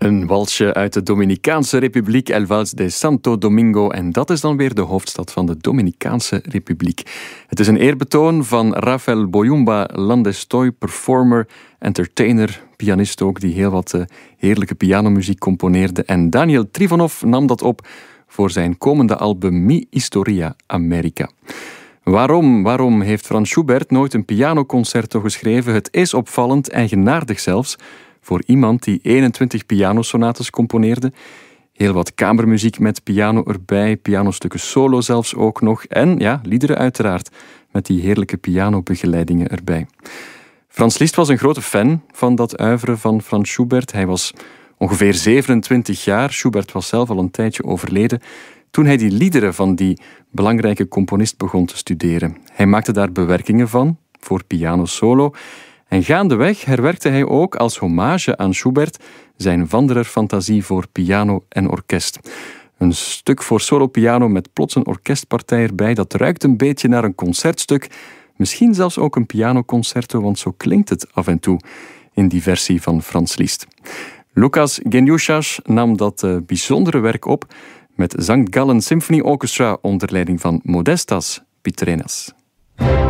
Een walsje uit de Dominicaanse Republiek, El Vals de Santo Domingo. En dat is dan weer de hoofdstad van de Dominicaanse Republiek. Het is een eerbetoon van Rafael Boyumba Landestoy, performer, entertainer, pianist ook, die heel wat heerlijke pianomuziek componeerde. En Daniel Trifonov nam dat op voor zijn komende album Mi Historia America. Waarom heeft Franz Schubert nooit een pianoconcerto geschreven? Het is opvallend, eigenaardig zelfs, voor iemand die 21 pianosonates componeerde. Heel wat kamermuziek met piano erbij, pianostukken solo zelfs ook nog. En ja, liederen uiteraard, met die heerlijke pianobegeleidingen erbij. Franz Liszt was een grote fan van dat oeuvre van Franz Schubert. Hij was ongeveer 27 jaar. Schubert was zelf al een tijdje overleden toen hij die liederen van die belangrijke componist begon te studeren. Hij maakte daar bewerkingen van, voor piano solo. En gaandeweg herwerkte hij ook als hommage aan Schubert zijn Wanderer-fantasie voor piano en orkest. Een stuk voor solo-piano met plots een orkestpartij erbij. Dat ruikt een beetje naar een concertstuk. Misschien zelfs ook een pianoconcerto, want zo klinkt het af en toe in die versie van Franz Liszt. Lukas Geniushas nam dat bijzondere werk op met St. Gallen Symphony Orchestra onder leiding van Modestas Pitrenas.